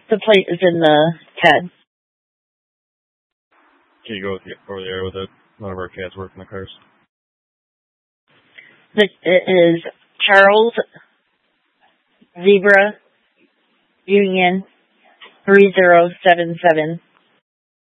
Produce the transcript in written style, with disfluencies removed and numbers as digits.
The plate is in the CAD. Can you go over the air with it? None of our CADs work in the cars. It is Charles Zebra Union 3077